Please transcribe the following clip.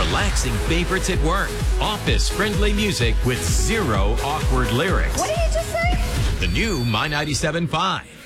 relaxing favorites at work. Office-friendly music with zero awkward lyrics. What did you just say? The new My 97.5.